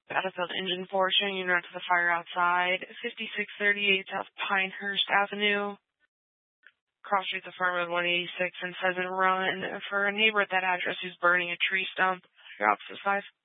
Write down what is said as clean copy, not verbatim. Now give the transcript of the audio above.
Battlefield Engine 4 showing you north of the fire outside, 5638 South Pinehurst Avenue, cross streets of Farm Road 186 and Pheasant Run. For a neighbor at that address who's burning a tree stump, your opposite 5.